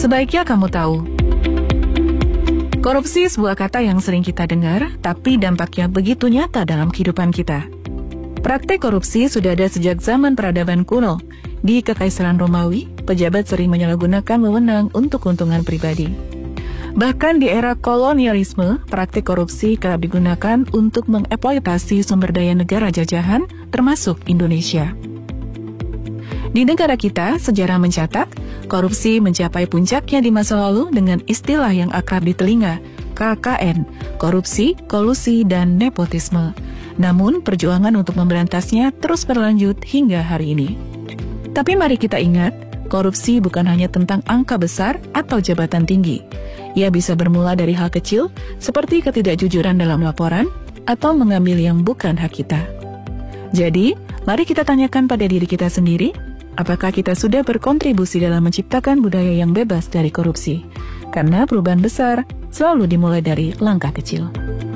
Sebaiknya kamu tahu, korupsi sebuah kata yang sering kita dengar, tapi dampaknya begitu nyata dalam kehidupan kita. Praktek korupsi sudah ada sejak zaman peradaban kuno. Di Kekaisaran Romawi, pejabat sering menyalahgunakan wewenang untuk keuntungan pribadi. Bahkan di era kolonialisme, praktik korupsi kerap digunakan untuk mengeksploitasi sumber daya negara jajahan, termasuk Indonesia. Di negara kita, sejarah mencatat, korupsi mencapai puncaknya di masa lalu dengan istilah yang akrab di telinga, KKN, korupsi, kolusi, dan nepotisme. Namun, perjuangan untuk memberantasnya terus berlanjut hingga hari ini. Tapi mari kita ingat, korupsi bukan hanya tentang angka besar atau jabatan tinggi. Ia bisa bermula dari hal kecil, seperti ketidakjujuran dalam laporan, atau mengambil yang bukan hak kita. Jadi, mari kita tanyakan pada diri kita sendiri, apakah kita sudah berkontribusi dalam menciptakan budaya yang bebas dari korupsi? Karena perubahan besar selalu dimulai dari langkah kecil.